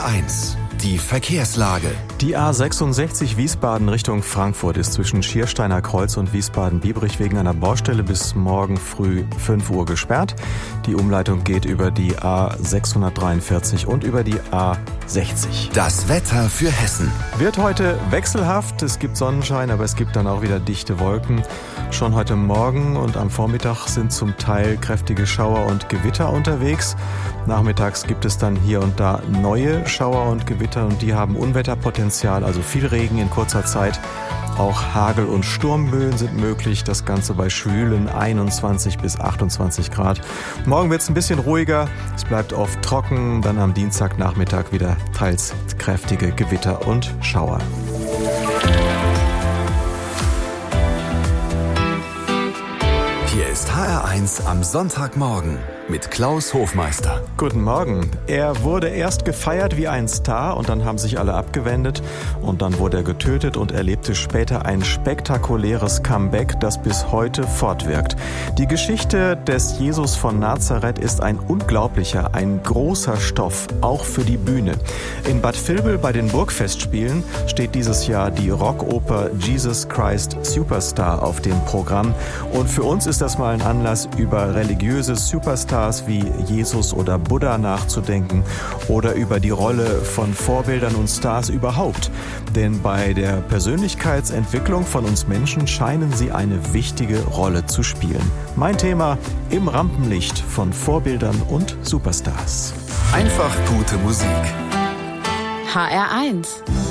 HR1, die Verkehrslage. Die A66 Wiesbaden Richtung Frankfurt ist zwischen Schiersteiner Kreuz und Wiesbaden-Biebrich wegen einer Baustelle bis morgen früh 5 Uhr gesperrt. Die Umleitung geht über die A643 und über die A60. Das Wetter für Hessen. Wird heute wechselhaft. Es gibt Sonnenschein, aber es gibt dann auch wieder dichte Wolken. Schon heute Morgen und am Vormittag sind zum Teil kräftige Schauer und Gewitter unterwegs. Nachmittags gibt es dann hier und da neue Schauer und Gewitter und die haben Unwetterpotenzial, also viel Regen in kurzer Zeit. Auch Hagel- und Sturmböen sind möglich, das Ganze bei schwülen 21 bis 28 Grad. Morgen wird es ein bisschen ruhiger, es bleibt oft trocken, dann am Dienstagnachmittag wieder teils kräftige Gewitter und Schauer. Hier ist HR1 am Sonntagmorgen mit Klaus Hofmeister. Guten Morgen. Er wurde erst gefeiert wie ein Star und dann haben sich alle abgewendet und dann wurde er getötet und erlebte später ein spektakuläres Comeback, das bis heute fortwirkt. Die Geschichte des Jesus von Nazareth ist ein unglaublicher, ein großer Stoff, auch für die Bühne. In Bad Vilbel bei den Burgfestspielen steht dieses Jahr die Rockoper Jesus Christ Superstar auf dem Programm und für uns ist das mal ein Anlass, über religiöse Superstars wie Jesus oder Buddha nachzudenken oder über die Rolle von Vorbildern und Stars überhaupt. Denn bei der Persönlichkeitsentwicklung von uns Menschen scheinen sie eine wichtige Rolle zu spielen. Mein Thema: im Rampenlicht von Vorbildern und Superstars. Einfach gute Musik. HR1